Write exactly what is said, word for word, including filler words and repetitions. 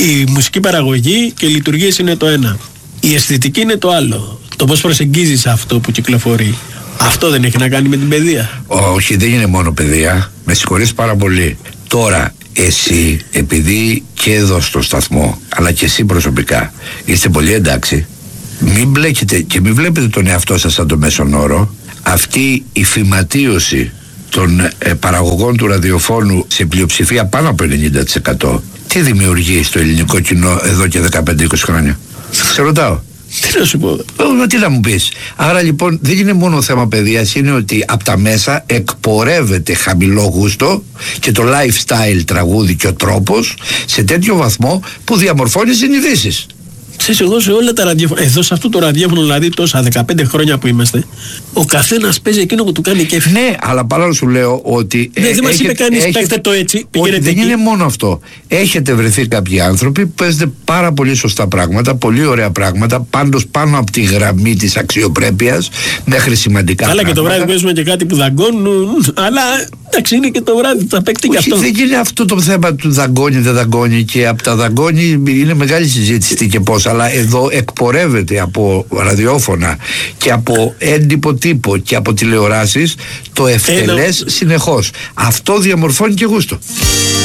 Η μουσική παραγωγή και οι λειτουργίες είναι το ένα. Η αισθητική είναι το άλλο. Το πώς προσεγγίζεις αυτό που κυκλοφορεί. Αυτό δεν έχει να κάνει με την παιδεία? Όχι, δεν είναι μόνο παιδεία. Με συγχωρείς πάρα πολύ. Τώρα, εσύ, επειδή και εδώ στο σταθμό, αλλά και εσύ προσωπικά, είστε πολύ εντάξει, μην μπλέκετε και μην βλέπετε τον εαυτό σας σαν το μέσον όρο. Αυτή η φυματίωση των ε, παραγωγών του ραδιοφώνου σε πλειοψηφία πάνω από ενενήντα τοις εκατό, τι δημιουργεί στο ελληνικό κοινό εδώ και δεκαπέντε είκοσι χρόνια? Σε ρωτάω. Τι να σου πω? Ω, τι να μου πεις? Άρα λοιπόν δεν είναι μόνο θέμα παιδείας, είναι ότι από τα μέσα εκπορεύεται χαμηλό γούστο και το lifestyle τραγούδι και ο τρόπος σε τέτοιο βαθμό που διαμορφώνει συνειδήσεις. Ξέρεις, εγώ σε όλα τα ραδιόφωνα, εδώ σε αυτό το ραδιόφωνο, δηλαδή τόσα δεκαπέντε χρόνια που είμαστε, ο καθένας παίζει εκείνο που του κάνει κέφι. Ναι, αλλά παρόλο σου λέω ότι. Ναι, δεν μας είπε κανείς, παίξτε το έτσι, πηγαίνετε δεν εκεί. Είναι μόνο αυτό. Έχετε βρεθεί κάποιοι άνθρωποι που παίζετε πάρα πολύ σωστά πράγματα, πολύ ωραία πράγματα, πάντως πάνω από τη γραμμή της αξιοπρέπειας, μέχρι σημαντικά. Καλά, πράγματα. και το βράδυ παίζουμε και κάτι που δαγκώνουν, αλλά εντάξει, είναι και το βράδυ, θα παίξει και αυτό. Δεν είναι αυτό το θέμα του δαγκώνει, δεν δαγκώνει, και από τα δαγκώνει είναι μεγάλη συζήτηση τι και πώς. Αλλά εδώ εκπορεύεται από ραδιόφωνα και από έντυπο τύπο και από τηλεοράσεις το ευτελές συνεχώς. Αυτό διαμορφώνει και γούστο.